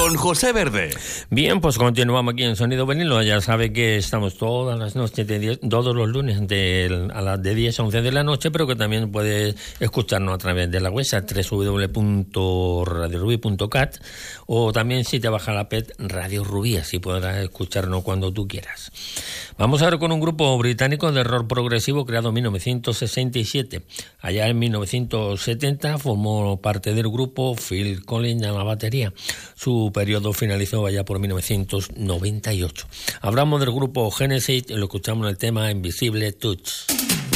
con José Verde. Bien, pues continuamos aquí en Sonido Vinilo. Ya sabe que estamos todas las noches, todos los lunes de 10 a 11 de la noche, pero que también puede escucharnos a través de la web www.radiorubi.cat, o también si te baja la app Radio Rubí, así podrás escucharnos cuando tú quieras. Vamos a ver con un grupo británico de rock progresivo creado en 1967. Allá en 1970 formó parte del grupo Phil Collins a la batería. Su periodo finalizó allá por 1998. Hablamos del grupo Genesis y lo escuchamos en el tema Invisible Touch.